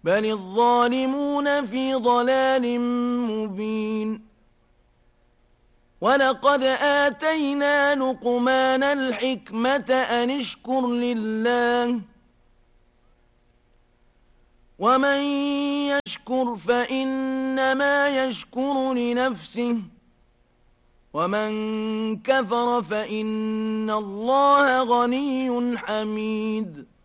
بل الظالمون في ضلال مبين ولقد آتينا لقمان الحكمة أن اشكر لله ومن يشكر فإنما يشكر لنفسه ومن كفر فإن الله غني حميد